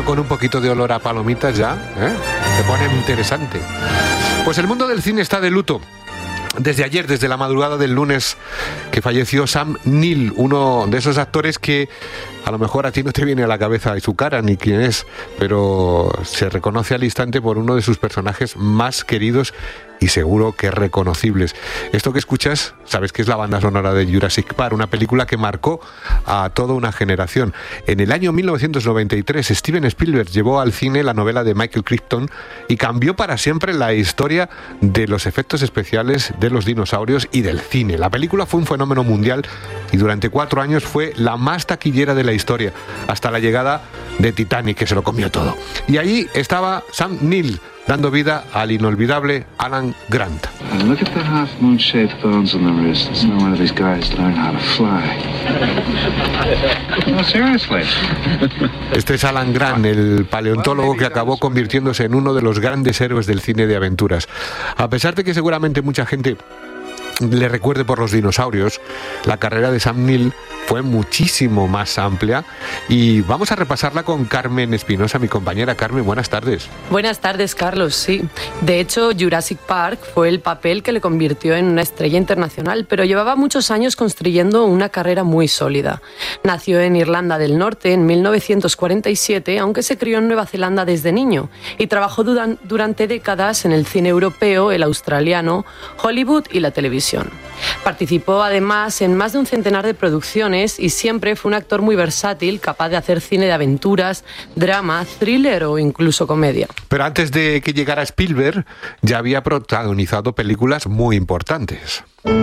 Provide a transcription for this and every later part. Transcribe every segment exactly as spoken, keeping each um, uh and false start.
con un poquito de olor a palomitas ya, ¿eh? Se pone interesante. Pues el mundo del cine está de luto. Desde ayer, desde la madrugada del lunes, que falleció Sam Neill, uno de esos actores que a lo mejor a ti no te viene a la cabeza su cara ni quién es, pero se reconoce al instante por uno de sus personajes más queridos y seguro que reconocibles. Esto que escuchas, sabes que es la banda sonora de Jurassic Park, una película que marcó a toda una generación. En el año mil novecientos noventa y tres, Steven Spielberg llevó al cine la novela de Michael Crichton y cambió para siempre la historia de los efectos especiales de los dinosaurios y del cine. La película fue un fenómeno mundial y durante cuatro años fue la más taquillera de la historia, hasta la llegada de Titanic, que se lo comió todo. Y allí estaba Sam Neill, dando vida al inolvidable Alan Grant. Look at the half moon-shaped bones on the wrists. No one of these guys learned how to fly. No, seriously. Este es Alan Grant, el paleontólogo que acabó convirtiéndose en uno de los grandes héroes del cine de aventuras. A pesar de que seguramente mucha gente le recuerde por los dinosaurios, la carrera de Sam Neill fue muchísimo más amplia y vamos a repasarla con Carmen Espinosa, mi compañera. Carmen, buenas tardes. Buenas tardes, Carlos, sí. De hecho, Jurassic Park fue el papel que le convirtió en una estrella internacional, pero llevaba muchos años construyendo una carrera muy sólida. Nació en Irlanda del Norte en mil novecientos cuarenta y siete, aunque se crió en Nueva Zelanda desde niño, y trabajó duran- durante décadas en el cine europeo, el australiano, Hollywood y la televisión. Participó además en más de un centenar de producciones y siempre fue un actor muy versátil, capaz de hacer cine de aventuras, drama, thriller o incluso comedia. Pero antes de que llegara Spielberg, ya había protagonizado películas muy importantes.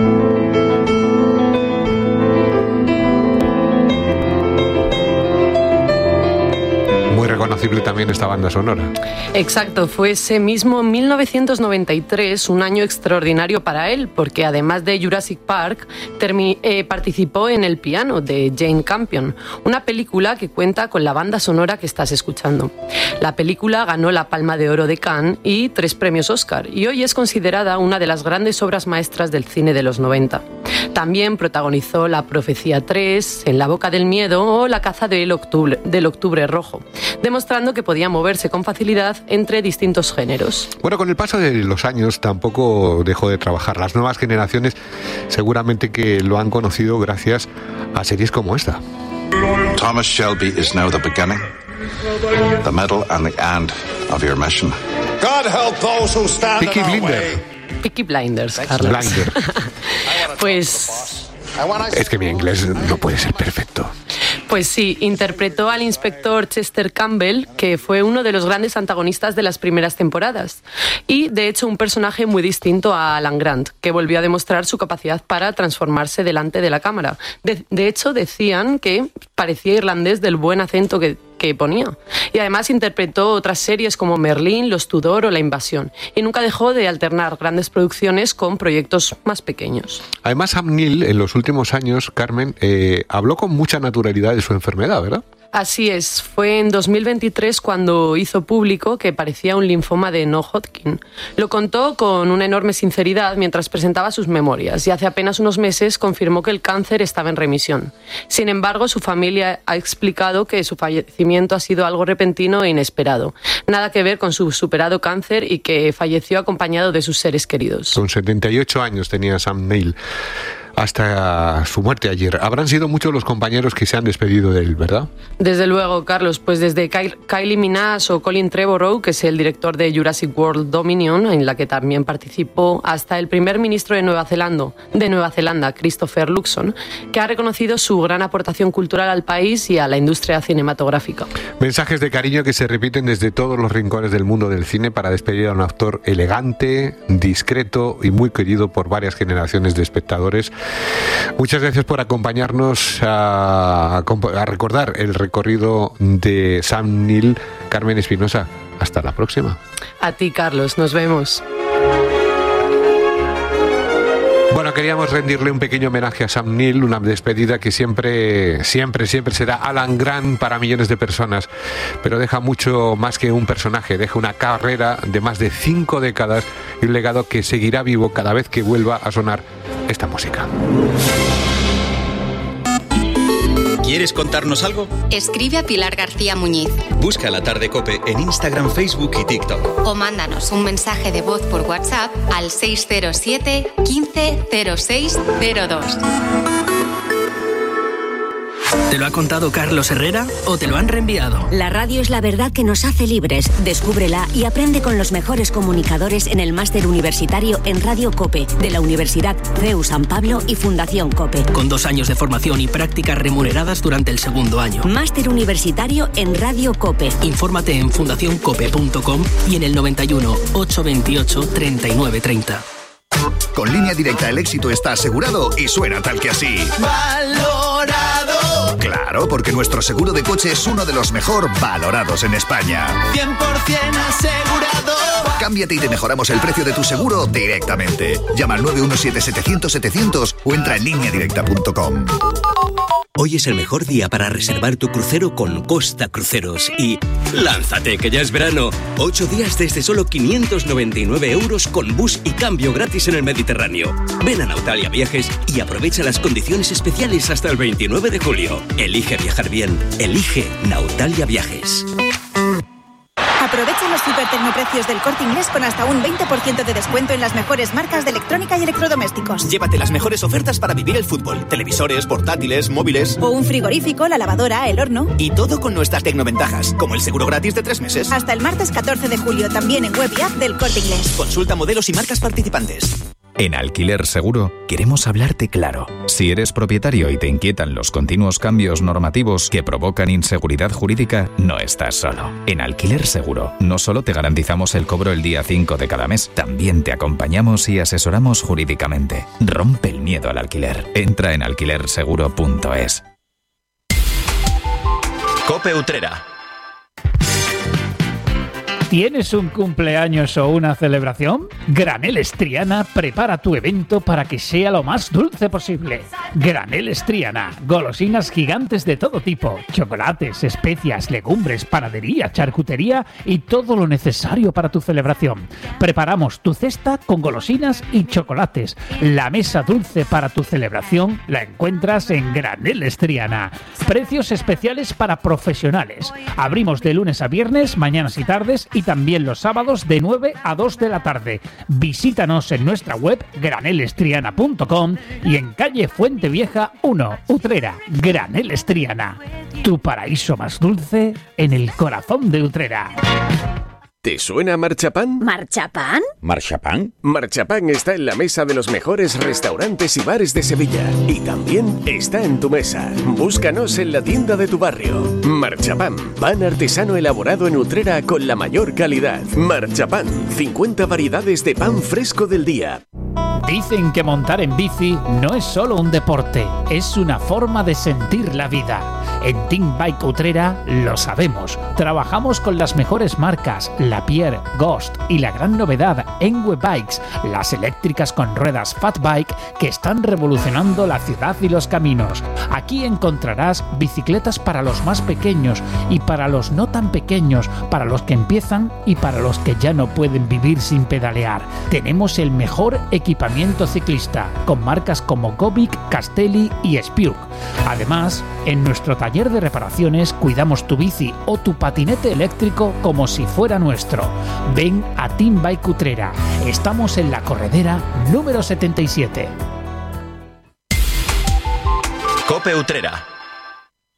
Reconocible también esta banda sonora. Exacto, fue ese mismo mil novecientos noventa y tres, un año extraordinario para él, porque además de Jurassic Park, termi- eh, participó en El piano de Jane Campion, una película que cuenta con la banda sonora que estás escuchando. La película ganó la Palma de Oro de Cannes y tres premios Oscar, y hoy es considerada una de las grandes obras maestras del cine de los noventa. También protagonizó La Profecía tres, En la boca del miedo o La caza del octubre, del octubre rojo, demostrando que podía moverse con facilidad entre distintos géneros. Bueno, con el paso de los años tampoco dejó de trabajar. Las nuevas generaciones seguramente que lo han conocido gracias a series como esta. Thomas Shelby is now the beginning, the middle and the end of your mission. God help those who stand in Peaky our Blinders. way. Peaky Blinders, Carlos. Blinder. Pues... Es que mi inglés no puede ser perfecto. Pues sí, interpretó al inspector Chester Campbell, que fue uno de los grandes antagonistas de las primeras temporadas. Y, de hecho, un personaje muy distinto a Alan Grant, que volvió a demostrar su capacidad para transformarse delante de la cámara. De, de hecho, decían que parecía irlandés del buen acento que, que ponía. Y además interpretó otras series como Merlín, Los Tudor o La Invasión. Y nunca dejó de alternar grandes producciones con proyectos más pequeños. Además, Sam Neill, en los últimos años, Carmen, eh, habló con mucha naturalidad de su enfermedad, ¿verdad? Así es, fue en dos mil veintitrés cuando hizo público que parecía un linfoma de no-Hodgkin. Lo contó con una enorme sinceridad mientras presentaba sus memorias y hace apenas unos meses confirmó que el cáncer estaba en remisión. Sin embargo, su familia ha explicado que su fallecimiento ha sido algo repentino e inesperado. Nada que ver con su superado cáncer y que falleció acompañado de sus seres queridos. Con setenta y ocho años tenía Sam Neill hasta su muerte ayer. Habrán sido muchos los compañeros que se han despedido de él, ¿verdad? Desde luego, Carlos, pues desde Kylie Minogue o Colin Trevorrow, que es el director de Jurassic World Dominion, en la que también participó, hasta el primer ministro de Nueva Zelanda, de Nueva Zelanda, Christopher Luxon, que ha reconocido su gran aportación cultural al país y a la industria cinematográfica. Mensajes de cariño que se repiten desde todos los rincones del mundo del cine para despedir a un actor elegante, discreto y muy querido por varias generaciones de espectadores. Muchas gracias por acompañarnos a, a recordar el recorrido de Sam Neill. Carmen Espinosa, hasta la próxima. A ti, Carlos, nos vemos. Bueno, queríamos rendirle un pequeño homenaje a Sam Neill, una despedida que siempre, siempre, siempre será Alan Grant para millones de personas, pero deja mucho más que un personaje, deja una carrera de más de cinco décadas y un legado que seguirá vivo cada vez que vuelva a sonar esta música. ¿Quieres contarnos algo? Escribe a Pilar García Muñiz. Busca La Tarde COPE en Instagram, Facebook y TikTok. O mándanos un mensaje de voz por WhatsApp al seis cero siete, quince, cero seis cero dos. ¿Te lo ha contado Carlos Herrera o te lo han reenviado? La radio es la verdad que nos hace libres. Descúbrela y aprende con los mejores comunicadores en el máster universitario en Radio COPE de la Universidad C E U San Pablo y Fundación COPE. Con dos años de formación y prácticas remuneradas durante el segundo año. Máster universitario en Radio COPE. Infórmate en fundación cope punto com y en el noventa y uno, ochocientos veintiocho, treinta y nueve treinta. Con Línea Directa el éxito está asegurado y suena tal que así. ¡Valorado! Claro, porque nuestro seguro de coche es uno de los mejor valorados en España. cien por ciento asegurado. Cámbiate y te mejoramos el precio de tu seguro directamente. Llama al nueve uno siete, setecientos, setecientos o entra en línea directa punto com. Hoy es el mejor día para reservar tu crucero con Costa Cruceros y ¡lánzate que ya es verano! Ocho días desde solo quinientos noventa y nueve euros con bus y cambio gratis en el Mediterráneo. Ven a Nautalia Viajes y aprovecha las condiciones especiales hasta el veintinueve de julio. Elige viajar bien. Elige Nautalia Viajes. Aprovecha los supertecnoprecios del Corte Inglés con hasta un veinte por ciento de descuento en las mejores marcas de electrónica y electrodomésticos. Llévate las mejores ofertas para vivir el fútbol. Televisores, portátiles, móviles... O un frigorífico, la lavadora, el horno... Y todo con nuestras tecnoventajas, como el seguro gratis de tres meses. Hasta el martes catorce de julio, también en web y app del Corte Inglés. Consulta modelos y marcas participantes. En Alquiler Seguro queremos hablarte claro. Si eres propietario y te inquietan los continuos cambios normativos que provocan inseguridad jurídica, no estás solo. En Alquiler Seguro no solo te garantizamos el cobro el día cinco de cada mes, también te acompañamos y asesoramos jurídicamente. Rompe el miedo al alquiler. Entra en alquiler seguro punto es. COPE Utrera. ¿Tienes un cumpleaños o una celebración? Graneles Triana prepara tu evento para que sea lo más dulce posible. Graneles Triana, golosinas gigantes de todo tipo, chocolates, especias, legumbres, panadería, charcutería y todo lo necesario para tu celebración. Preparamos tu cesta con golosinas y chocolates. La mesa dulce para tu celebración la encuentras en Graneles Triana. Precios especiales para profesionales. Abrimos de lunes a viernes, mañanas y tardes, y también los sábados de nueve a dos de la tarde. Visítanos en nuestra web graneles triana punto com y en calle Fuente Vieja uno, Utrera. Graneles Triana, tu paraíso más dulce en el corazón de Utrera. ¿Te suena Marchapán? ¿Marchapán? ¿Marchapán? Marchapán está en la mesa de los mejores restaurantes y bares de Sevilla. Y también está en tu mesa. Búscanos en la tienda de tu barrio. Marchapán, pan artesano elaborado en Utrera con la mayor calidad. Marchapán, cincuenta variedades de pan fresco del día. Dicen que montar en bici no es solo un deporte, es una forma de sentir la vida. En Team Bike Utrera lo sabemos. Trabajamos con las mejores marcas, Lapierre, Ghost y la gran novedad, Engwe Bikes, las eléctricas con ruedas Fat Bike que están revolucionando la ciudad y los caminos. Aquí encontrarás bicicletas para los más pequeños y para los no tan pequeños, para los que empiezan y para los que ya no pueden vivir sin pedalear. Tenemos el mejor equipamiento ciclista, con marcas como Gobic, Castelli y Spiuk. Además, en nuestro taller de reparaciones cuidamos tu bici o tu patinete eléctrico como si fuera nuestro. Ven a Team Bike Utrera. Estamos en la corredera número setenta y siete. COPE Utrera.